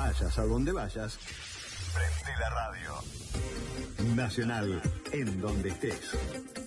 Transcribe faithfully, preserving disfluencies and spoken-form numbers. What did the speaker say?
vayas a donde vayas, prende la radio. Nacional, en donde estés.